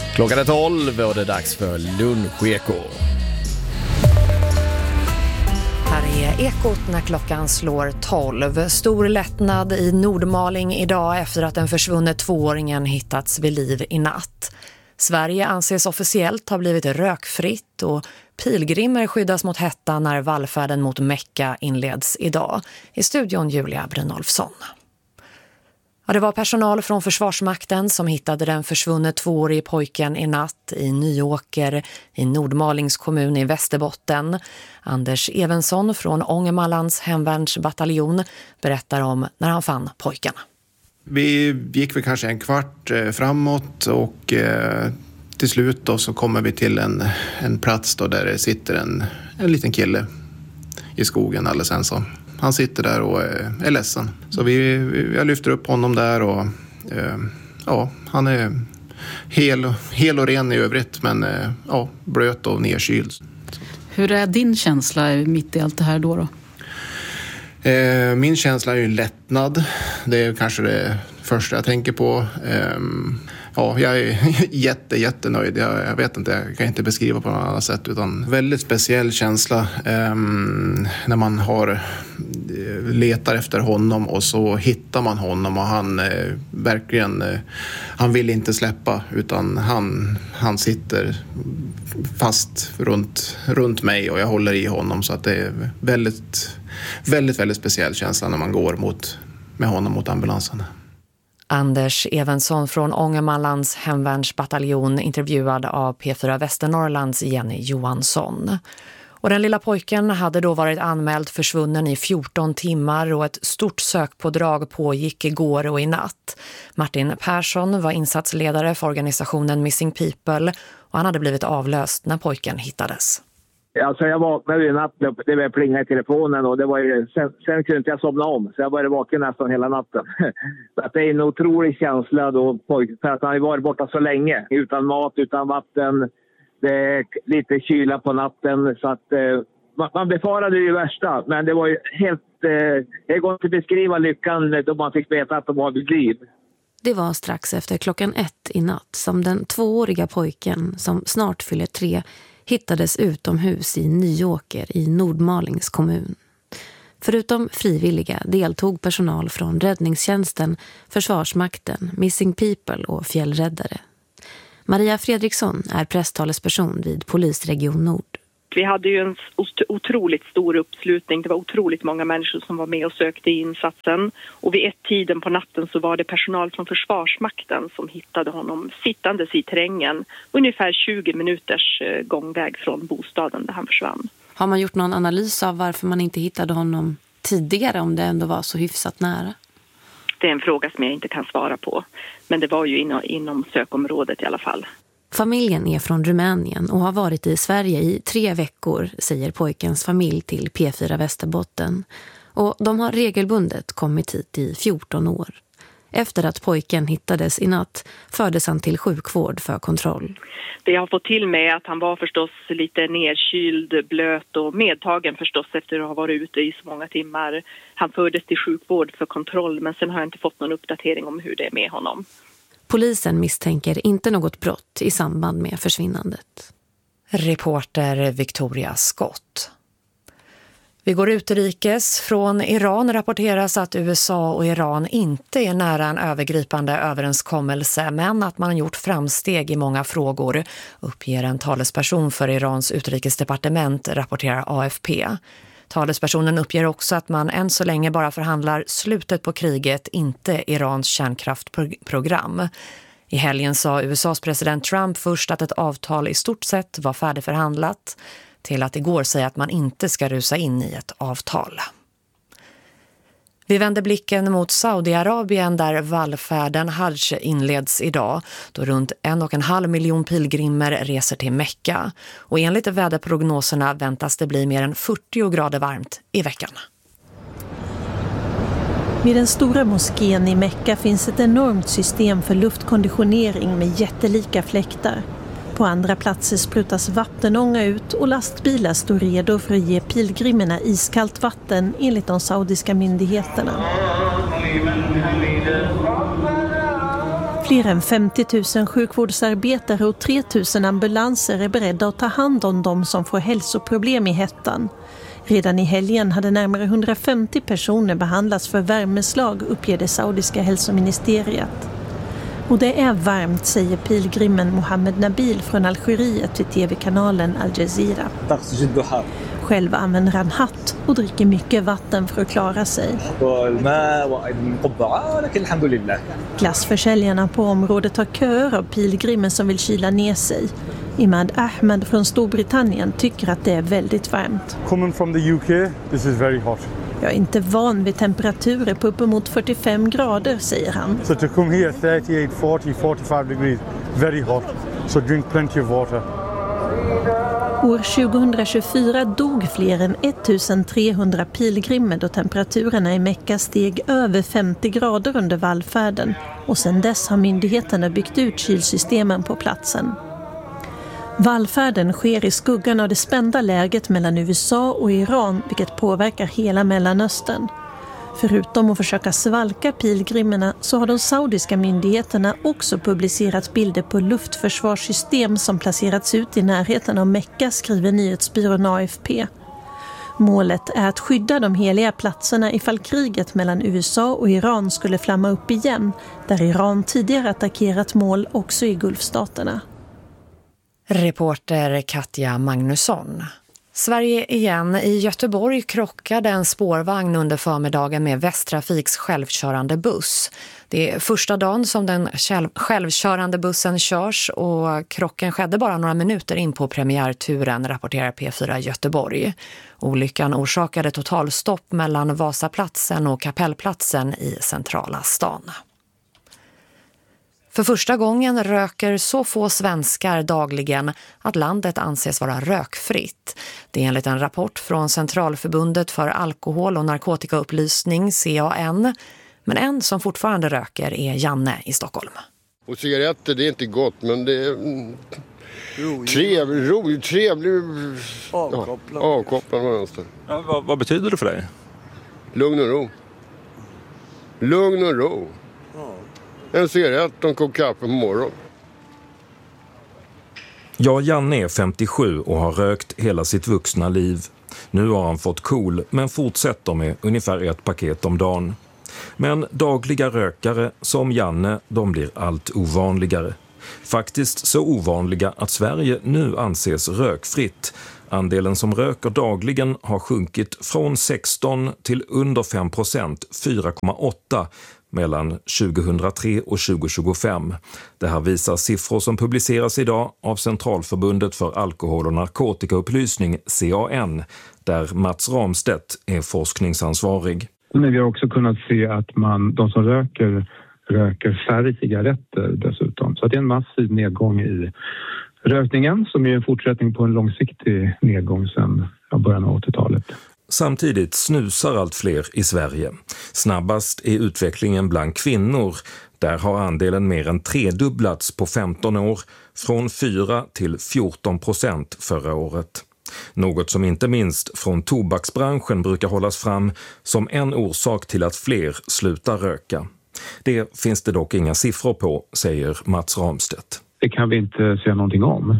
Klockan är 12 och det är dags för Luncheko. Här är Ekot när klockan slår 12. Stor lättnad i Nordmaling idag efter att den försvunne 2-åringen hittats vid liv i natt. Sverige anses officiellt ha blivit rökfritt och pilgrimer skyddas mot hetta när vallfärden mot Mecka inleds idag. I studion Julia Brynolfsson. Ja, det var personal från Försvarsmakten som hittade den försvunne 2-årige pojken i natt i Nyåker i Nordmalings kommun i Västerbotten. Anders Evensson från Ångermanlands hemvärnsbataljon berättar om när han fann pojken. Vi gick väl kanske en kvart framåt och till slut då så kommer vi till en plats då där det sitter en liten kille i skogen alldeles ensam. Han sitter där och är ledsen. Så jag lyfter upp honom där och han är hel och ren i övrigt men blöt och nedkyld. Hur är din känsla mitt i allt det här då? Min känsla är ju lättnad. Det är kanske det första jag tänker på. Jag är jättenöjd. Jag vet inte, jag kan inte beskriva på något annat sätt utan väldigt speciell känsla när man letar efter honom och så hittar man honom och han verkligen han vill inte släppa utan han sitter fast runt mig och jag håller i honom så att det är väldigt speciell känsla när man går med honom mot ambulansen. Anders Evensson från Ångermanlands hemvärnsbataljon intervjuad av P4 Västernorrlands Jenny Johansson. Och den lilla pojken hade då varit anmäld försvunnen i 14 timmar och ett stort sökpådrag pågick igår och i natt. Martin Persson var insatsledare för organisationen Missing People och han hade blivit avlöst när pojken hittades. Alltså jag vaknade i natt, det var plinga i telefonen och det var ju, sen kunde inte jag somna om. Så jag var vaken nästan hela natten. Så att det är en otrolig känsla då, för att han har varit borta så länge. Utan mat, utan vatten, det är lite kyla på natten. Så att man befarade det värsta. Men det var ju helt, det går inte att beskriva lyckan då man fick veta att de var vid liv. Det var strax efter 1:00 i natt som den 2-åriga pojken som snart fyller 3 hittades utomhus i Nyåker i Nordmalings kommun. Förutom frivilliga deltog personal från räddningstjänsten, Försvarsmakten, Missing People och fjällräddare. Maria Fredriksson är presstalesperson vid Polisregion Nord. Vi hade ju en otroligt stor uppslutning. Det var otroligt många människor som var med och sökte i insatsen. Och vid tiden på natten så var det personal från Försvarsmakten som hittade honom sittandes i terrängen. Ungefär 20 minuters gångväg från bostaden där han försvann. Har man gjort någon analys av varför man inte hittade honom tidigare om det ändå var så hyfsat nära? Det är en fråga som jag inte kan svara på. Men det var ju inom sökområdet i alla fall. Familjen är från Rumänien och har varit i Sverige i 3 veckor, säger pojkens familj till P4 Västerbotten. Och de har regelbundet kommit hit i 14 år. Efter att pojken hittades i natt fördes han till sjukvård för kontroll. Det jag har fått till mig är att han var förstås lite nedkyld, blöt och medtagen förstås efter att ha varit ute i så många timmar. Han fördes till sjukvård för kontroll men sen har jag inte fått någon uppdatering om hur det är med honom. Polisen misstänker inte något brott i samband med försvinnandet. Reporter Victoria Scott. Vi går utrikes. Från Iran rapporteras att USA och Iran inte är nära en övergripande överenskommelse men att man gjort framsteg i många frågor, uppger en talesperson för Irans utrikesdepartement, rapporterar AFP. Talespersonen uppger också att man än så länge bara förhandlar slutet på kriget, inte Irans kärnkraftprogram. I helgen sa USAs president Trump först att ett avtal i stort sett var färdigförhandlat till att igår säga att man inte ska rusa in i ett avtal. Vi vänder blicken mot Saudiarabien där vallfärden Hajj inleds idag då runt 1,5 miljon pilgrimer reser till Mecka. Och enligt väderprognoserna väntas det bli mer än 40 grader varmt i veckan. Vid den stora moskén i Mecka finns ett enormt system för luftkonditionering med jättelika fläktar. På andra platser sprutas vattenånga ut och lastbilar står redo för att ge pilgrimerna iskallt vatten enligt de saudiska myndigheterna. Fler än 50 000 sjukvårdsarbetare och 3 000 ambulanser är beredda att ta hand om de som får hälsoproblem i hettan. Redan i helgen hade närmare 150 personer behandlats för värmeslag, uppger det saudiska hälsoministeriet. Och det är varmt, säger pilgrimen Mohammed Nabil från Algeriet till tv-kanalen Al Jazeera. Själv använder han hatt och dricker mycket vatten för att klara sig. Glassförsäljarna på området har köer av pilgrimer som vill kyla ner sig. Imad Ahmed från Storbritannien tycker att det är väldigt varmt. Coming from the UK, this is very hot. Jag är inte van vid temperaturer på uppemot 45 grader, säger han. So to come here 38, 40, 45 degrees, very hot. So drink plenty of water. År 2024 dog fler än 1300 pilgrimer då temperaturerna i Mekka steg över 50 grader under vallfärden. Och sedan dess har myndigheterna byggt ut kylsystemen på platsen. Vallfärden sker i skuggan av det spända läget mellan USA och Iran, vilket påverkar hela Mellanöstern. Förutom att försöka svalka pilgrimerna så har de saudiska myndigheterna också publicerat bilder på luftförsvarssystem som placerats ut i närheten av Mekka, skriver nyhetsbyrån AFP. Målet är att skydda de heliga platserna ifall kriget mellan USA och Iran skulle flamma upp igen, där Iran tidigare attackerat mål också i Gulfstaterna. Reporter Katja Magnusson. Sverige igen. I Göteborg krockade en spårvagn under förmiddagen med Västtrafiks självkörande buss. Det är första dagen som den självkörande bussen körs och krocken skedde bara några minuter in på premiärturen, rapporterar P4 Göteborg. Olyckan orsakade totalstopp mellan Vasaplatsen och Kapellplatsen i centrala stan. För första gången röker så få svenskar dagligen att landet anses vara rökfritt. Det är enligt en rapport från Centralförbundet för alkohol- och narkotikaupplysning, CAN. Men en som fortfarande röker är Janne i Stockholm. Och cigaretter, det är inte gott, men det är trevlig avkopplande. Ja, vad betyder det för dig? Lugn och ro. Lugn och ro. En cigarett och en kopp kaffe på morgon. Ja, Janne är 57 och har rökt hela sitt vuxna liv. Nu har han fått KOL men fortsätter med ungefär ett paket om dagen. Men dagliga rökare som Janne, de blir allt ovanligare. Faktiskt så ovanliga att Sverige nu anses rökfritt. Andelen som röker dagligen har sjunkit från 16 till under 5%, 4,8 mellan 2003 och 2025. Det här visar siffror som publiceras idag av Centralförbundet för alkohol- och narkotikaupplysning, CAN, där Mats Ramstedt är forskningsansvarig. Men vi har också kunnat se att de som röker färre cigaretter dessutom. Så det är en massiv nedgång i rökningen som är en fortsättning på en långsiktig nedgång sedan början av 80-talet. Samtidigt snusar allt fler i Sverige. Snabbast är utvecklingen bland kvinnor. Där har andelen mer än tredubblats på 15 år, från 4 till 14% förra året. Något som inte minst från tobaksbranschen brukar hållas fram som en orsak till att fler slutar röka. Det finns det dock inga siffror på, säger Mats Ramstedt. Det kan vi inte säga någonting om.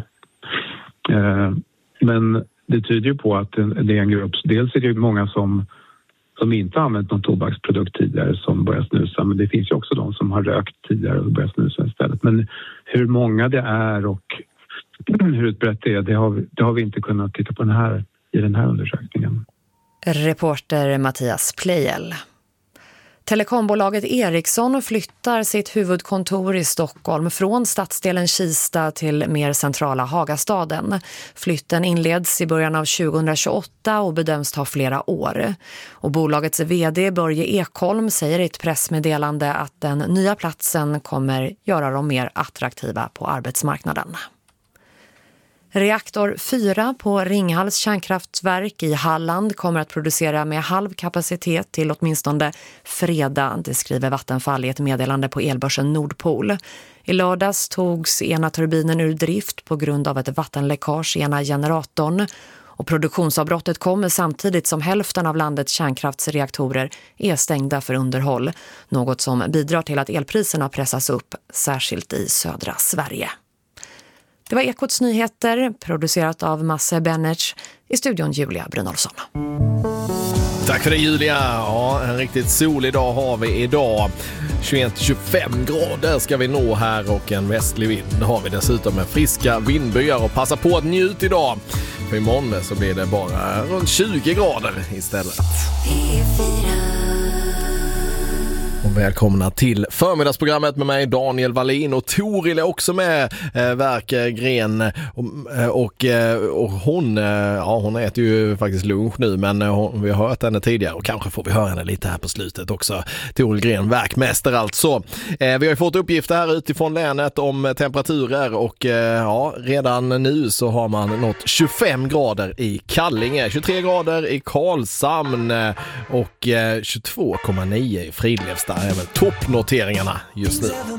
Men det tyder ju på att det är en grupp. Dels är det många som inte använt någon tobaksprodukt tidigare som börjar snusa. Men det finns ju också de som har rökt tidigare och börjar snusa istället. Men hur många det är och hur utbrett det är, det har vi inte kunnat titta på i den här undersökningen. Reporter Mattias Plejel. Telekombolaget Ericsson flyttar sitt huvudkontor i Stockholm från stadsdelen Kista till mer centrala Hagastaden. Flytten inleds i början av 2028 och bedöms ta flera år. Och bolagets vd Börje Ekholm säger i ett pressmeddelande att den nya platsen kommer göra dem mer attraktiva på arbetsmarknaden. Reaktor 4 på Ringhals kärnkraftverk i Halland kommer att producera med halv kapacitet till åtminstone fredag, det skriver Vattenfall i ett meddelande på elbörsen Nordpol. I lördags togs ena turbinen ur drift på grund av ett vattenläckage i ena generatorn. Och produktionsavbrottet kommer samtidigt som hälften av landets kärnkraftsreaktorer är stängda för underhåll. Något som bidrar till att elpriserna pressas upp, särskilt i södra Sverige. Det var Ekots nyheter, producerat av Masse Benners, i studion Julia Brynolfsson. Tack för det Julia. Ja, en riktigt solig dag har vi idag. 21-25 grader ska vi nå här och en västlig vind har vi dessutom med friska vindbyar och passa på att njuta idag. För imorgon så blir det bara runt 20 grader istället. Och välkomna till förmiddagsprogrammet med mig Daniel Wallin och Toril är också med, Verkgren och hon äter ju faktiskt lunch nu men vi har hört henne tidigare och kanske får vi höra henne lite här på slutet också. Toril Gren, verkmästare alltså. Vi har ju fått uppgifter här utifrån länet om temperaturer och redan nu så har man nått 25 grader i Kallinge, 23 grader i Karlshamn och 22,9 i Fridlevsta. Det är väl toppnoteringarna just nu.